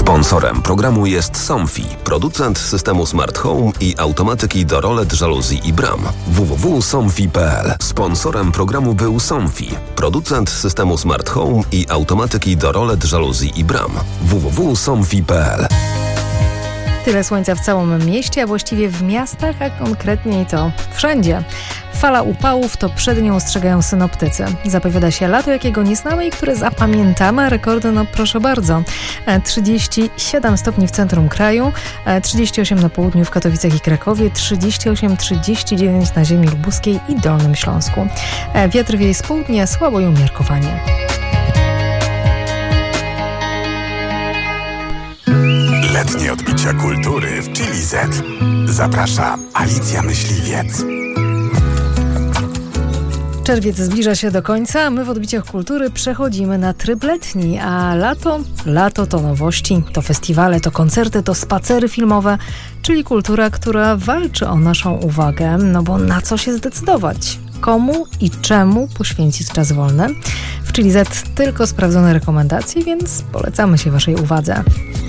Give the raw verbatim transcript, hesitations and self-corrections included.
Sponsorem programu jest Somfy, producent systemu Smart Home i automatyki do rolet, żaluzji i bram. w w w kropka somfy kropka p l. Sponsorem programu był Somfy, producent systemu Smart Home i automatyki do rolet, żaluzji i bram. w w w kropka somfy kropka p l. Tyle słońca w całym mieście, a właściwie w miastach, a konkretniej to wszędzie. Fala upałów to przed nią ostrzegają synoptycy. Zapowiada się lato, jakiego nie znamy i które zapamiętamy, a rekordy, no proszę bardzo. trzydzieści siedem stopni w centrum kraju, trzydzieści osiem na południu w Katowicach i Krakowie, trzydzieści osiem trzydzieści dziewięć na ziemi lubuskiej i Dolnym Śląsku. Wiatr wieje z południa słabo i umiarkowanie. Letnie odbicia kultury w Chili Z. Zaprasza Alicja Myśliwiec. Czerwiec zbliża się do końca, a my w odbiciach kultury przechodzimy na tryb letni, a lato? Lato to nowości, to festiwale, to koncerty, to spacery filmowe, czyli kultura, która walczy o naszą uwagę, no bo na co się zdecydować? Komu i czemu poświęcić czas wolny? W Chili Z tylko sprawdzone rekomendacje, więc polecamy się Waszej uwadze.